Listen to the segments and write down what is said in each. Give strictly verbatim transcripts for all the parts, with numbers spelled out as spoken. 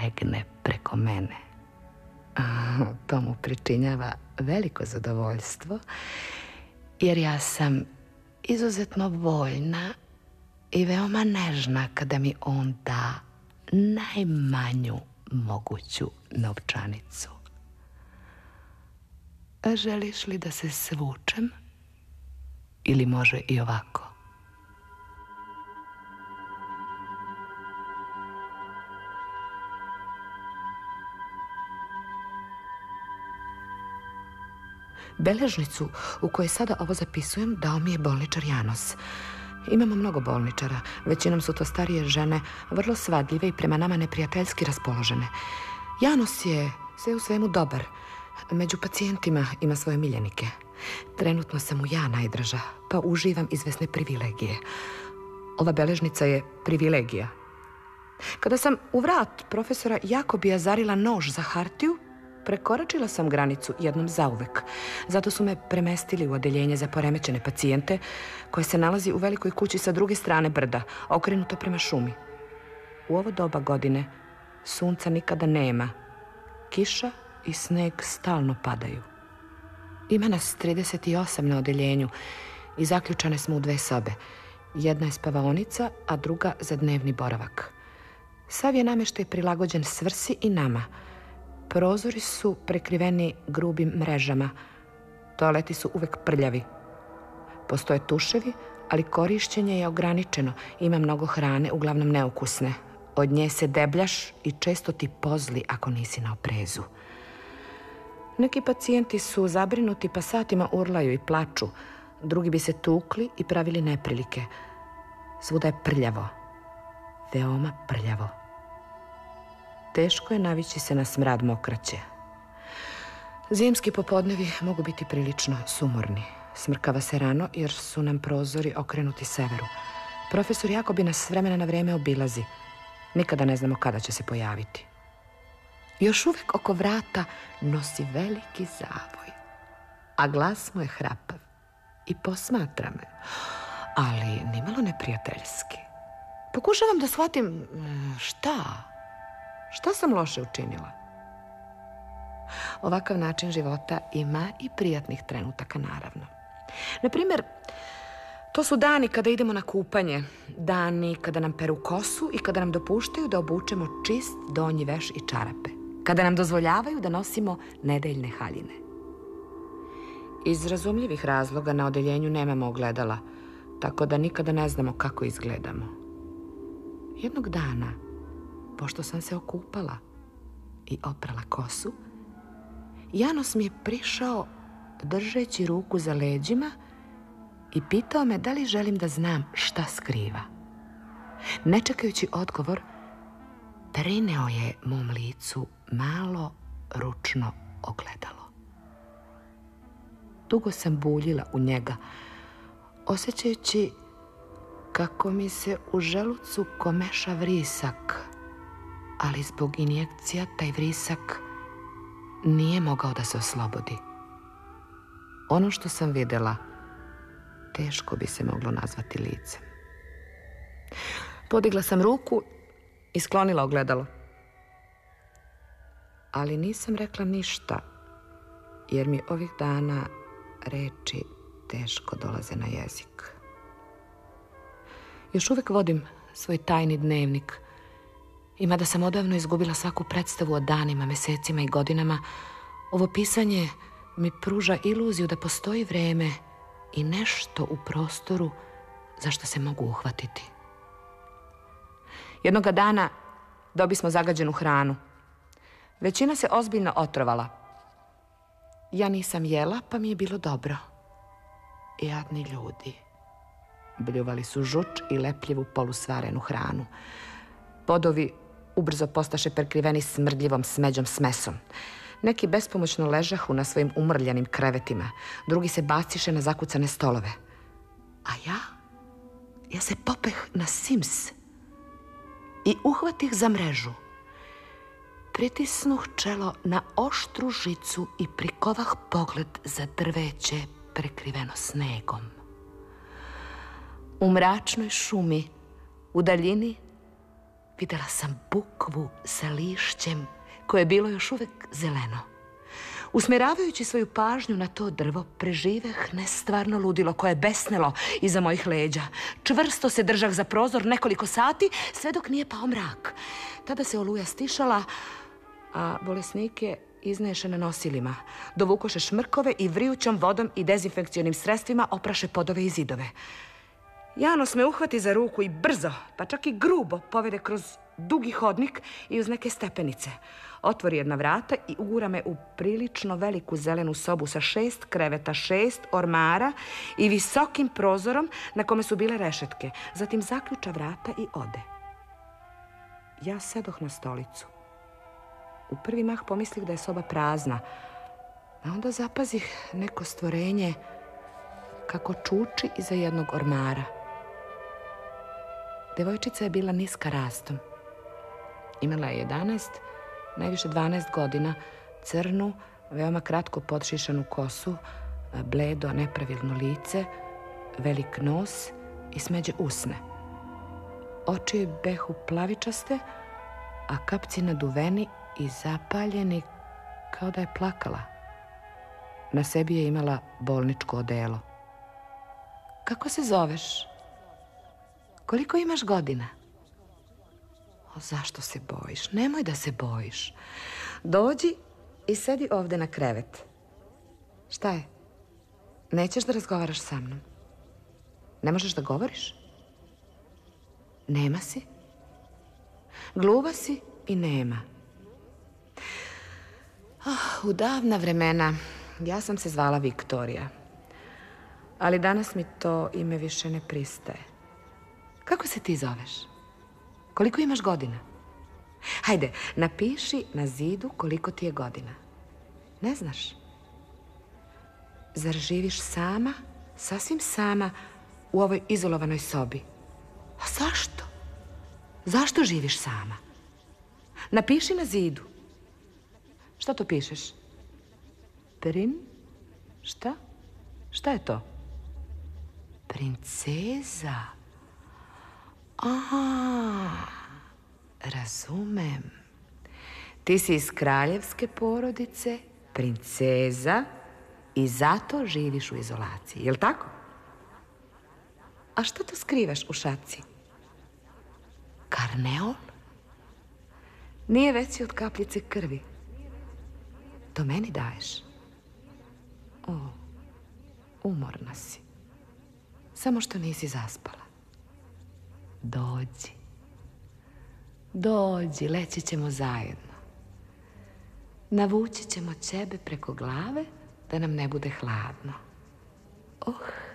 legne preko mene. To mu pričinjava veliko zadovoljstvo, jer ja sam izuzetno voljna i veoma nežna kada mi on da najmanju moguću novčanicu. Želiš li da se svučem? Ili može i ovako? Beležnicu u kojoj sada ovo zapisujem dao mi je bolničar Janos. Imamo mnogo bolničara. Većinom su to starije žene, vrlo svadljive i prema nama neprijateljski raspoložene. Janos je sve u svemu dobar. Među pacijentima ima svoje miljenike. Trenutno sam mu ja najdraža, pa uživam izvesne privilegije. Ova beležnica je privilegija. Kada sam u vrat profesora Jakobija zarila nož za hartiju, prekoračila sam granicu jednom zauvek. Zato su me premestili u odeljenje za poremećene pacijente, koje se nalazi u velikoj kući sa druge strane brda, okrenuto prema šumi. U ovo doba godine sunca nikada nema. Kiša i sneg stalno padaju. Ima nas trideset osam na odeljenju i zaključane smo u dve sobe. Jedna je spavaonica, a druga za dnevni boravak. Sav je nameštaj prilagođen svrsi i nama. Prozori su prekriveni grubim mrežama. Toaleti su uvek prljavi. Postoje tuševi, ali korišćenje je ograničeno. Ima mnogo hrane, uglavnom neukusne. Od nje se debljaš i često ti pozli ako nisi na oprezu. Neki pacijenti su zabrinuti pa satima urlaju i plaču. Drugi bi se tukli i pravili neprilike. Svuda je prljavo. Veoma prljavo. Teško je navići se na smrad mokraće. Zimski popodnevi mogu biti prilično sumorni. Smrkava se rano jer su nam prozori okrenuti severu. Profesor Jakobi nas s vremena na vreme obilazi. Nikada ne znamo kada će se pojaviti. Još uvek oko vrata nosi veliki zavoj, a glas mu je hrapav i posmatra me, ali nimalo neprijateljski. Pokušavam da shvatim šta, šta sam loše učinila. Ovakav način života ima i prijatnih trenutaka, naravno. Na primjer, to su dani kada idemo na kupanje, dani kada nam peru kosu i kada nam dopuštaju da obučemo čist donji veš i čarape, kada nam dozvoljavaju da nosimo nedeljne haljine. Iz razumljivih razloga na odeljenju nemamo ogledala, tako da nikada ne znamo kako izgledamo. Jednog dana, pošto sam se okupala i oprala kosu, Janos mi je prišao držeći ruku za leđima i pitao me da li želim da znam šta skriva. Ne čekajući odgovor, prineo je mom licu malo ručno ogledalo. Dugo sam buljila u njega, osjećajući kako mi se u želucu komeša vrisak, ali zbog injekcija taj vrisak nije mogao da se oslobodi. Ono što sam videla teško bi se moglo nazvati licem. Podigla sam ruku i sklonila ogledalo. Ali nisam rekla ništa, jer mi ovih dana reči teško dolaze na jezik. Još uvek vodim svoj tajni dnevnik. I mada sam odavno izgubila svaku predstavu o danima, mesecima i godinama, ovo pisanje mi pruža iluziju da postoji vreme i nešto u prostoru za što se mogu uhvatiti. Jednoga dana dobismo zagađenu hranu. Većina se ozbiljno otrovala. Ja nisam jela, pa mi je bilo dobro. Jadni ljudi. Bljuvali su žuč i lepljivu polusvarenu hranu. Podovi ubrzo postaše prekriveni smrdljivom smeđom s mesom. Neki bespomoćno ležahu na svojim umrljanim krevetima, drugi se baciše na zakucane stolove. A ja, ja se popeh na Sims i uhvatih za mrežu. Pritisnuh čelo na oštru žicu i prikovah pogled za drveće prekriveno snegom. U mračnoj šumi, u daljini, videla sam bukvu sa lišćem koje je bilo još uvek zeleno. Usmeravajući svoju pažnju na to drvo, preživeh nestvarno ludilo koje je besnelo iza mojih leđa. Čvrsto se držah za prozor nekoliko sati, sve dok nije pao mrak. Tada se oluja stišala, a bolesnike iznešene nosilima dovukoše šmrkove i vrijućom vodom i dezinfekcionim sredstvima opraše podove i zidove. Janos me uhvati za ruku i brzo, pa čak i grubo, povede kroz dugi hodnik i uz neke stepenice. Otvori jedna vrata i ugura me u prilično veliku zelenu sobu sa šest kreveta, šest ormara i visokim prozorom na kome su bile rešetke. Zatim zaključa vrata i ode. Ja sedoh na stolicu. U prvi mah pomislih da je soba prazna, a onda zapazih neko stvorenje kako čuči iza jednog ormara. Devojčica je bila niska rastom. Imala je jedanaest, najviše dvanaest godina, crnu, veoma kratko podšišanu kosu, bledo, nepravilno lice, velik nos i smeđe usne. Oči behu plavičaste, a kapci naduveni i zapaljeni kao da je plakala. Na sebi je imala bolničko odelo. Kako se zoveš? Koliko imaš godina? O, zašto se bojiš? Nemoj da se bojiš. Dođi i sedi ovde na krevet. Šta je? Nećeš da razgovaraš sa mnom? Ne možeš da govoriš? Nema si? Gluva si i nema. Oh, u davna vremena ja sam se zvala Viktorija. Ali danas mi to ime više ne pristaje. Kako se ti zoveš? Koliko imaš godina? Hajde, napiši na zidu koliko ti je godina. Ne znaš? Zar živiš sama, sasvim sama, u ovoj izolovanoj sobi? A zašto? Zašto živiš sama? Napiši na zidu. Šta to pišeš? Prin? Šta? Šta je to? Princeza. Aha, razumem. Ti si iz kraljevske porodice, princeza i zato živiš u izolaciji, je li tako? A što to skrivaš u šaci? Karneol? Nije veći od kapljice krvi. To meni daješ. O, umorna si. Samo što nisi zaspala. Dođi. Dođi, leći ćemo zajedno. Navući ćemo ćebe preko glave da nam ne bude hladno. Uh,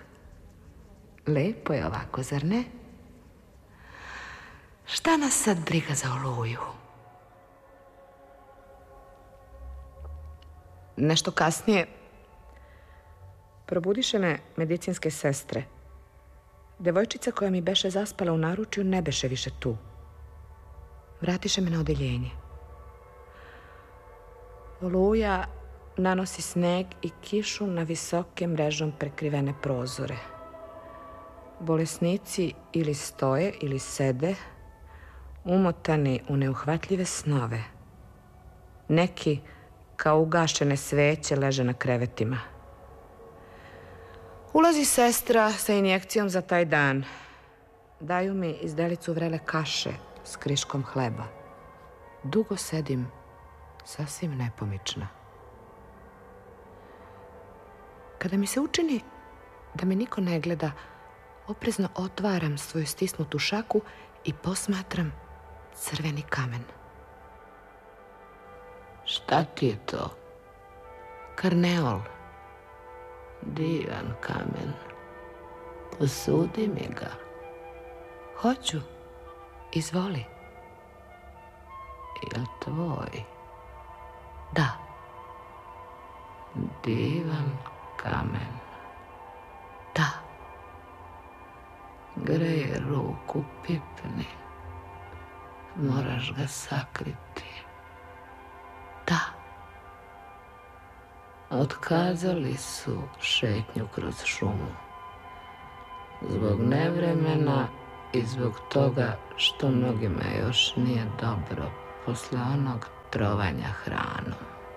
lepo je ovako, zar ne? Šta nas sad briga za oluju? Nešto kasnije probudiše me medicinske sestre. Devojčica koja mi beše zaspala u naručju ne beše više tu. Vratiše me na odeljenje. Oluja nanosi sneg i kišu na visoke mrežom prekrivene prozore. Bolesnici ili stoje ili sede, umotani u neuhvatljive snove. Neki, kao ugašene sveće, leže na krevetima. Ulazi sestra sa injekcijom za taj dan. Daju mi izdelicu vrele kaše s kriškom hleba. Dugo sedim, sasvim nepomična. Kada mi se učini da me niko ne gleda, oprezno otvaram svoju stisnutu šaku i posmatram crveni kamen. Šta ti je to? Karneol. Divan kamen. Posudi mi ga. Hoću. Izvoli. Jel tvoj? Da. Divan kamen. Da. Greje ruku, pipni. Moraš ga sakriti. Da. Otkazali su šetnju kroz šumu. Zbog nevremena i zbog toga što mnogima još nije dobro posle onog trovanja hrane.